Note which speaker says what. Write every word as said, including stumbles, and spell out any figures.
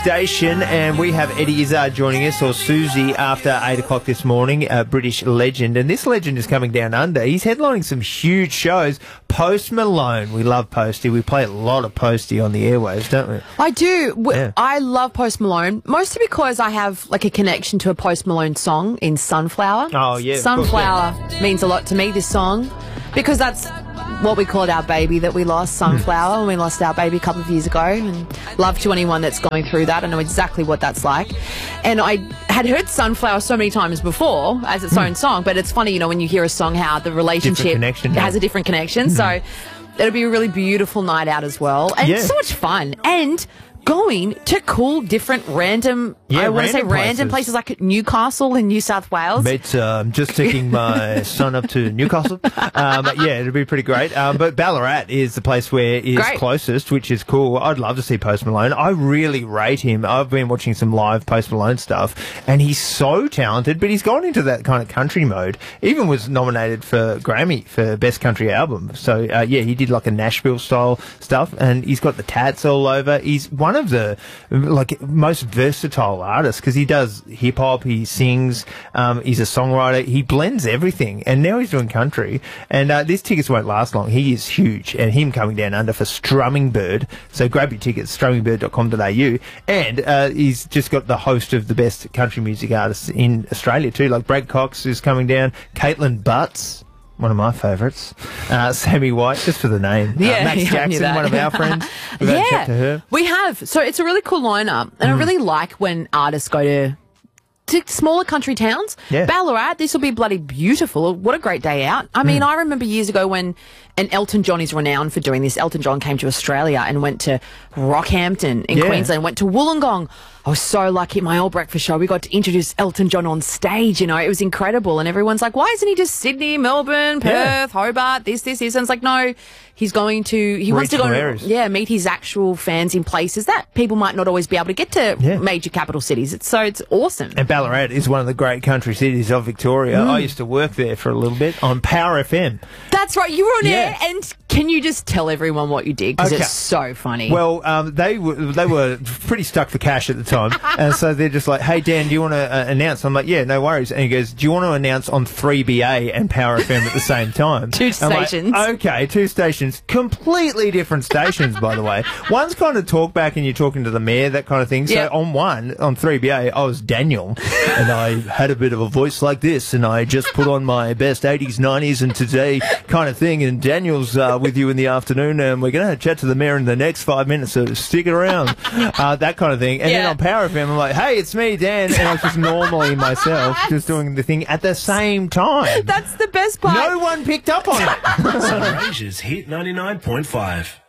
Speaker 1: Station, and we have Eddie Izzard joining us, or Susie, after eight o'clock this morning, a British legend. And this legend is coming down under. He's headlining some huge shows. Post Malone. We love Posty. We play a lot of Posty on the airwaves, don't we?
Speaker 2: I do.
Speaker 1: Yeah.
Speaker 2: I love Post Malone, mostly because I have like a connection to a Post Malone song in Sunflower.
Speaker 1: Oh, yeah.
Speaker 2: Sunflower means a lot to me, this song, because that's what we called our baby that we lost, Sunflower, and we lost our baby a couple of years ago. And love to anyone that's going through that. I know exactly what that's like. And I had heard Sunflower so many times before as its own song, but it's funny, you know, when you hear a song, how the relationship
Speaker 1: connection,
Speaker 2: has
Speaker 1: yeah.
Speaker 2: a different connection. Mm. So it'll be a really beautiful night out as well. And
Speaker 1: yeah.
Speaker 2: so much fun. And going to cool, different, random,
Speaker 1: yeah,
Speaker 2: I want to say
Speaker 1: random
Speaker 2: random places.
Speaker 1: places
Speaker 2: like Newcastle in New South Wales.
Speaker 1: Mate, uh, I'm just taking my son up to Newcastle. Um, yeah, it'll be pretty great. Um, but Ballarat is the place where he's
Speaker 2: Great.
Speaker 1: closest, which is cool. I'd love to see Post Malone. I really rate him. I've been watching some live Post Malone stuff, and he's so talented, but he's gone into that kind of country mode. Even was nominated for Grammy for Best Country Album. So, uh, yeah, he did like a Nashville-style stuff, and he's got the tats all over. He's one of the like most versatile artists because he does hip hop, he sings, um, he's a songwriter, he blends everything, and now he's doing country. And uh, these tickets won't last long. He is huge, and him coming down under for Strumming Bird. So grab your tickets, strumming bird dot com dot a u, and uh, he's just got the host of the best country music artists in Australia too, like Brad Cox is coming down, Caitlin Butts, one of my favourites. Uh, Sammy White, just for the name.
Speaker 2: Yeah,
Speaker 1: uh, Max
Speaker 2: yeah,
Speaker 1: Jackson, one of our friends. We've had a chat to her.
Speaker 2: We have. So it's a really cool lineup. And mm. I really like when artists go to to smaller country towns.
Speaker 1: Yeah.
Speaker 2: Ballarat, this will be bloody beautiful. What a great day out. I mean, mm. I remember years ago when, and Elton John is renowned for doing this. Elton John came to Australia and went to Rockhampton in
Speaker 1: yeah.
Speaker 2: Queensland, went to Wollongong. I was so lucky at my old breakfast show. We got to introduce Elton John on stage, you know. It was incredible. And everyone's like, why isn't he just Sydney, Melbourne, Perth,
Speaker 1: yeah.
Speaker 2: Hobart, this, this, this? And it's like, no, he's going to, he wants to go, and, yeah, meet his actual fans in places that people might not always be able to get to yeah. major capital cities. It's, so it's awesome.
Speaker 1: And Ballarat is one of the great country cities of Victoria. Mm. I used to work there for a little bit on Power F M.
Speaker 2: That's right. You were on
Speaker 1: yeah.
Speaker 2: air. And can you just tell everyone what you did? Because
Speaker 1: okay.
Speaker 2: it's so funny.
Speaker 1: Well, um, they, were, they were pretty stuck for cash at the time. And so they're just like, hey, Dan, do you want to uh, announce? I'm like, yeah, no worries. And he goes, do you want to announce on three B A and Power F M at the same time?
Speaker 2: Two stations.
Speaker 1: Like, okay, two stations. Completely different stations, by the way. One's kind of talk back and you're talking to the mayor, that kind of thing. So
Speaker 2: yep.
Speaker 1: on one, on three B A, I was Daniel. And I had a bit of a voice like this. And I just put on my best eighties, nineties and today kind of thing. And Daniel's uh, with you in the afternoon. And we're going to chat to the mayor in the next five minutes. So stick around. Uh, that kind of thing. And
Speaker 2: yeah.
Speaker 1: then on Power F M, I'm like, hey, it's me, Dan. And I was just normally myself, just doing the thing at the same time.
Speaker 2: That's the best part.
Speaker 1: No one picked up on it.
Speaker 3: Sun Rangers Hit ninety-nine point five.